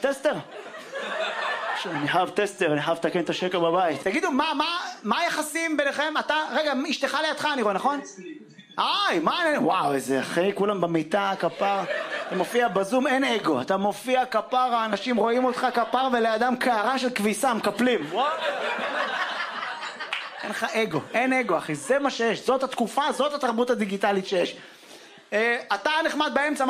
טסטר? אני חייב טסטר, אני חייב לתקן את השקר בבית. תגידו, מה היחסים ביניכם? אתה, רגע, אשתך לידך אני רואה, נכון? וואו, איזה אחי, כולם במיטה, כפר. אתה מופיע בזום, אין אגו. אתה מופיע כפר, האנשים רואים אותך כפר, ולידם קערה של כביסה, מקפלים. וואו. אין לך אגו, אין אגו, אחי. זה מה שיש. זאת התקופה, זאת התרבות הדיגיטלית שיש. אתה נחמד באמצע.